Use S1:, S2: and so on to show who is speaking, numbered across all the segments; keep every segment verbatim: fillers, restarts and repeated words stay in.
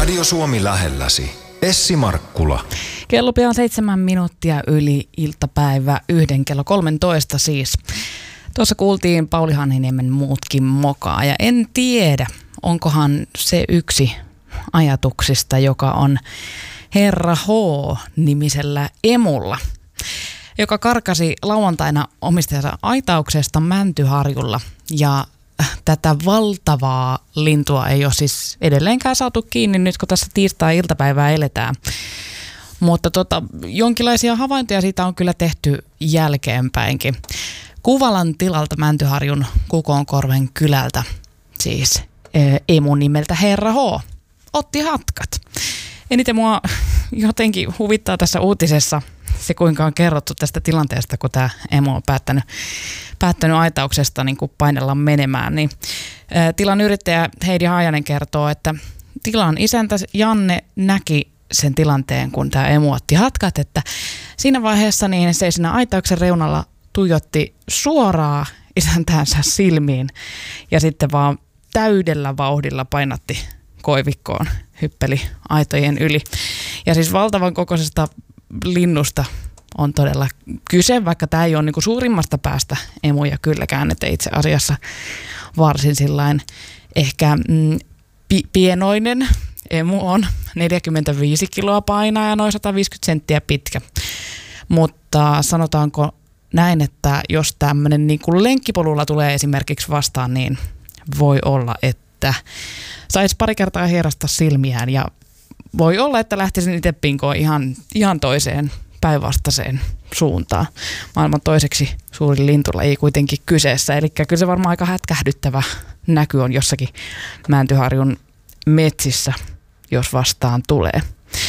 S1: Radio Suomi lähelläsi. Essi Markkula.
S2: Kello pian seitsemän minuuttia yli iltapäivä yhden kello kolmetoista siis. Tuossa kuultiin Pauli Hanhiniemen Muutkin mokaa ja en tiedä, onkohan se yksi ajatuksista, joka on Herra H-nimisellä emulla, joka karkasi lauantaina omistajansa aitauksesta Mäntyharjulla ja tätä valtavaa lintua ei ole siis edelleenkään saatu kiinni nyt, kun tässä tiistai-iltapäivää eletään. Mutta tota, jonkinlaisia havaintoja siitä on kyllä tehty jälkeenpäinkin. Kuvalan tilalta Mäntyharjun Kukonkorven kylältä, siis emu nimeltä Herra H, otti hatkat. Eniten mua jotenkin huvittaa tässä uutisessa se, kuinka on kerrottu tästä tilanteesta, kun tämä emu on päättänyt, päättänyt aitauksesta niin kuin painella menemään. Niin, ä, tilan yrittäjä Heidi Haajanen kertoo, että tilan isäntä Janne näki sen tilanteen, kun tämä emu otti hatkat, että siinä vaiheessa niin se siinä aitauksen reunalla tuijotti suoraan isäntäänsä silmiin ja sitten vaan täydellä vauhdilla painatti koivikkoon, hyppeli aitojen yli. Ja siis valtavan kokoisesta linnusta on todella kyse, vaikka tämä ei ole niinku suurimmasta päästä emuja kylläkään, että itse asiassa varsin sillain ehkä mm, pi- pienoinen emu on neljäkymmentäviisi kiloa painaa ja noin sata viisikymmentä senttiä pitkä. Mutta sanotaanko näin, että jos tämmöinen niinku lenkkipolulla tulee esimerkiksi vastaan, niin voi olla, että saisi pari kertaa hierasta silmiään ja voi olla, että lähtisin itse pinkoon ihan, ihan toiseen päinvastaiseen suuntaan. Maailman toiseksi suurin lintulaji kuitenkin kyseessä. Eli kyllä se varmaan aika hätkähdyttävä näky on jossakin Mäntyharjun metsissä, jos vastaan tulee.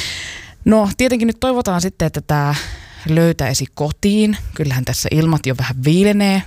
S2: No tietenkin nyt toivotaan sitten, että tämä löytäisi kotiin. Kyllähän tässä ilmat jo vähän viilenee.